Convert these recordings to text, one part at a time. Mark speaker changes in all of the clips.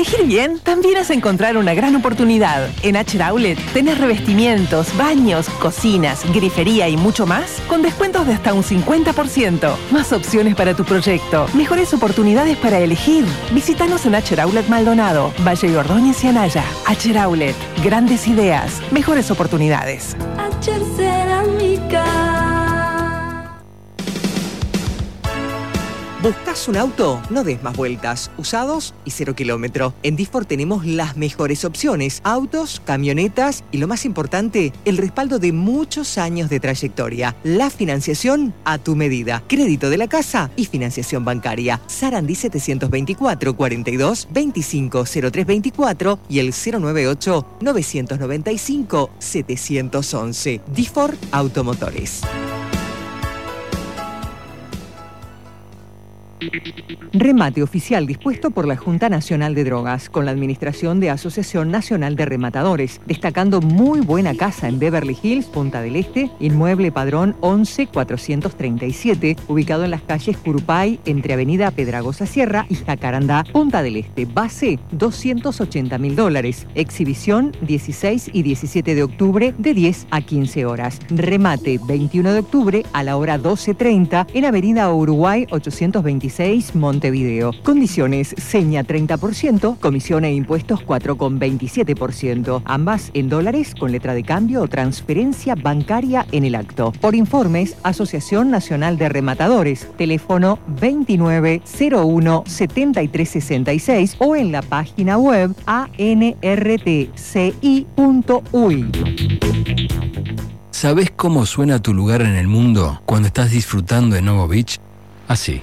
Speaker 1: Elegir bien también es encontrar una gran oportunidad. En Acher Outlet tenés revestimientos, baños, cocinas, grifería y mucho más con descuentos de hasta un 50%. Más opciones para tu proyecto, mejores oportunidades para elegir. Visítanos en Acher Outlet Maldonado, Valle y Ordóñez y Anaya. Acher Outlet, grandes ideas, mejores oportunidades.
Speaker 2: Acher Cerámica.
Speaker 3: ¿Buscas un auto? No des más vueltas. Usados y 0 kilómetro. En Difor tenemos las mejores opciones. Autos, camionetas y lo más importante, el respaldo de muchos años de trayectoria. La financiación a tu medida. Crédito de la casa y financiación bancaria. Sarandí 724 42 25 0324 y el 098 995 711. Difor Automotores. Remate oficial dispuesto por la Junta Nacional de Drogas, con la administración de Asociación Nacional de Rematadores, destacando muy buena casa en Beverly Hills, Punta del Este, inmueble padrón 11437, ubicado en las calles Curupay, entre Avenida Pedragosa Sierra y Jacarandá, Punta del Este. Base, $280.000. Exhibición, 16 y 17 de octubre, de 10 a 15 horas. Remate, 21 de octubre, a la hora 12:30, en Avenida Uruguay 826, Montevideo. Condiciones: seña 30%, comisión e impuestos 4,27%. Ambas en dólares con letra de cambio o transferencia bancaria en el acto. Por informes, Asociación Nacional de Rematadores, teléfono 2901-7366 o en la página web anrtci.uy.
Speaker 4: ¿Sabés cómo suena tu lugar en el mundo cuando estás disfrutando de Novo Beach? Así.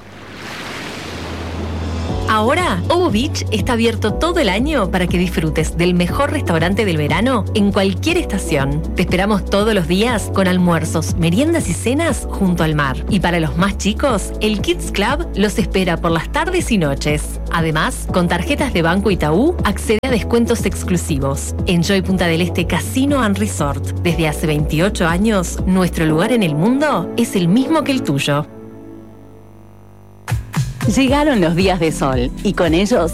Speaker 5: Ahora, Ovo Beach está abierto todo el año para que disfrutes del mejor restaurante del verano en cualquier estación. Te esperamos todos los días con almuerzos, meriendas y cenas junto al mar. Y para los más chicos, el Kids Club los espera por las tardes y noches. Además, con tarjetas de Banco Itaú, accede a descuentos exclusivos. Enjoy Punta del Este Casino and Resort. Desde hace 28 años, nuestro lugar en el mundo es el mismo que el tuyo.
Speaker 6: Llegaron los días de sol y con ellos